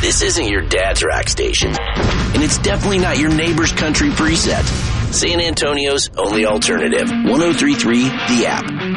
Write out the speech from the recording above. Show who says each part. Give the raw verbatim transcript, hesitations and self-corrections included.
Speaker 1: This isn't your dad's rock station, and it's definitely not your neighbor's country preset. San Antonio's only alternative, one oh three point three The App.